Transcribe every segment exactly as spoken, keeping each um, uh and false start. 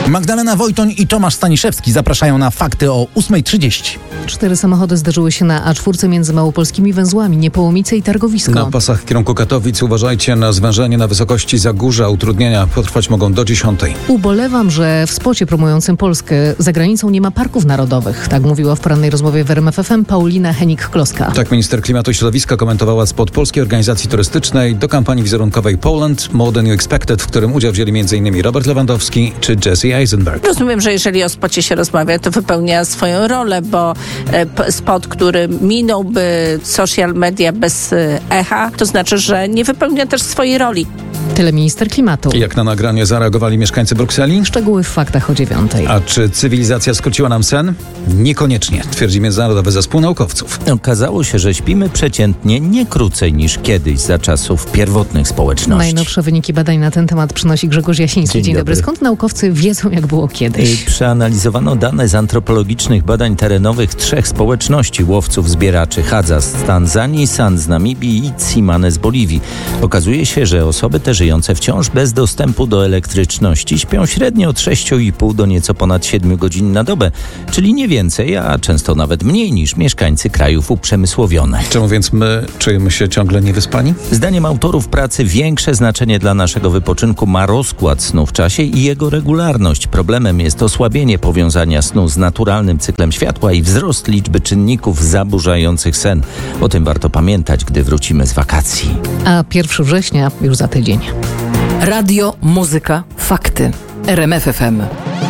Magdalena Wojtoń i Tomasz Staniszewski zapraszają na fakty o ósma trzydzieści. Cztery samochody zderzyły się na A cztery między małopolskimi węzłami Niepołomice i Targowisko. Na pasach w kierunku Katowic uważajcie na zwężenie na wysokości Zagórza. Utrudnienia potrwać mogą do dziesiątej. Ubolewam, że w spocie promującym Polskę za granicą nie ma parków narodowych. Tak mówiła w porannej rozmowie w R M F F M Paulina Henik-Kloska. Tak minister klimatu i środowiska komentowała spot Polskiej Organizacji Turystycznej do kampanii wizerunkowej Poland More Than You Expected, w którym udział wzięli m.in. Robert Lewandowski czy Jesse Eisenberg. Rozumiem, że jeżeli o spocie się rozmawia, to wypełnia swoją rolę, bo e, spot, który minąłby social media bez e, echa, to znaczy, że nie wypełnia też swojej roli. Tyle minister klimatu. Jak na nagranie zareagowali mieszkańcy Brukseli? Szczegóły w faktach o dziewiątej. A czy cywilizacja skróciła nam sen? Niekoniecznie, twierdzi Międzynarodowy Zespół Naukowców. Okazało się, że śpimy przeciętnie nie krócej niż kiedyś za czasów pierwotnych społeczności. Najnowsze wyniki badań na ten temat przynosi Grzegorz Jasiński. Dzień Dzień dobry. dobry. Skąd naukowcy wiedzą, jak było kiedyś? Przeanalizowano dane z antropologicznych badań terenowych trzech społeczności łowców, zbieraczy: Hadza z Tanzanii, San z Namibii i Tsimane z Boliwii. Okazuje się, że osoby te żyjące wciąż bez dostępu do elektryczności śpią średnio od sześć i pół do nieco ponad siedem godzin na dobę, czyli nie więcej, a często nawet mniej niż mieszkańcy krajów uprzemysłowionych. Czemu więc my czujemy się ciągle niewyspani? Zdaniem autorów pracy większe znaczenie dla naszego wypoczynku ma rozkład snu w czasie i jego regularność. Problemem jest osłabienie powiązania snu z naturalnym cyklem światła i wzrost liczby czynników zaburzających sen. O tym warto pamiętać, gdy wrócimy z wakacji. A pierwszego września już za tydzień. Radio, muzyka, fakty. R M F F M.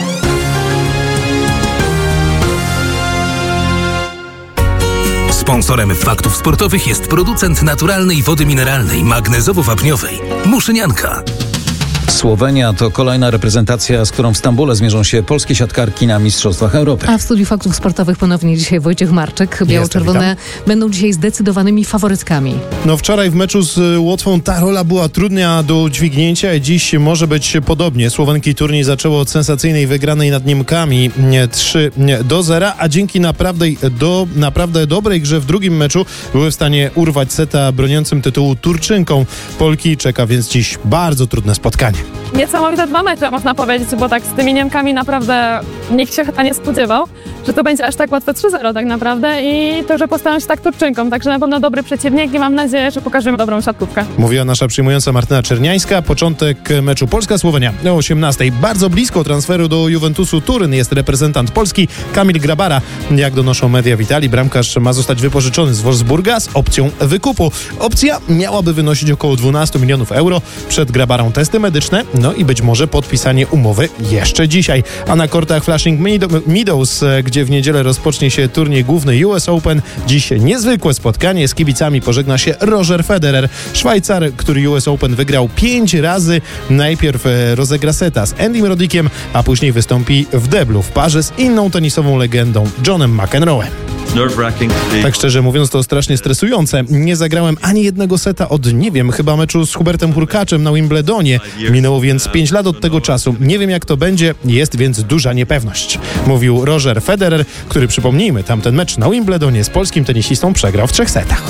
Sponsorem faktów sportowych jest producent naturalnej wody mineralnej magnezowo-wapniowej Muszynianka. Słowenia to kolejna reprezentacja, z którą w Stambule zmierzą się polskie siatkarki na Mistrzostwach Europy. A w studiu faktów sportowych ponownie dzisiaj Wojciech Marczyk. Biało-czerwone będą dzisiaj zdecydowanymi faworytkami. No wczoraj w meczu z Łotwą ta rola była trudna do dźwignięcia i dziś może być podobnie. Słowenki turniej zaczęło od sensacyjnej wygranej nad Niemkami trzy do zera, a dzięki naprawdę, do, naprawdę dobrej grze w drugim meczu były w stanie urwać seta broniącym tytułu Turczynkom. Polki czeka więc dziś bardzo trudne spotkanie. Niesamowite dwa mecze, można powiedzieć, bo tak z tymi Niemkami naprawdę nikt się chyba nie spodziewał, że to będzie aż tak łatwe trzy zero tak naprawdę i to, że postawią się tak Turczynkom, także na pewno dobry przeciwnik i mam nadzieję, że pokażemy dobrą siatkówkę. Mówiła nasza przyjmująca Martyna Czerniańska. Początek meczu Polska-Słowenia o osiemnastej. Bardzo blisko transferu do Juventusu Turyn jest reprezentant Polski Kamil Grabara. Jak donoszą media w Italii, bramkarz ma zostać wypożyczony z Wolfsburga z opcją wykupu. Opcja miałaby wynosić około dwanaście milionów euro. Przed Grabarą testy medyczne, no i być może podpisanie umowy jeszcze dzisiaj. A na kortach Flushing Meadows, gdzie w niedzielę rozpocznie się turniej główny U S Open, dziś niezwykłe spotkanie. Z kibicami pożegna się Roger Federer. Szwajcar, który U S Open wygrał pięć razy. Najpierw rozegra seta z Andym Rodickiem, a później wystąpi w deblu w parze z inną tenisową legendą Johnem McEnroe'em. Tak szczerze mówiąc, to strasznie stresujące. Nie zagrałem ani jednego seta od, nie wiem, chyba meczu z Hubertem Hurkaczem na Wimbledonie. Minęło więc pięć lat od tego czasu. Nie wiem, jak to będzie, jest więc duża niepewność. Mówił Roger Federer, który, przypomnijmy, tamten mecz na Wimbledonie z polskim tenisistą przegrał w trzech setach.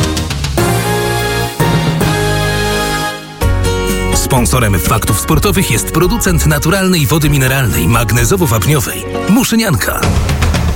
Sponsorem faktów sportowych jest producent naturalnej wody mineralnej magnezowo-wapniowej Muszynianka.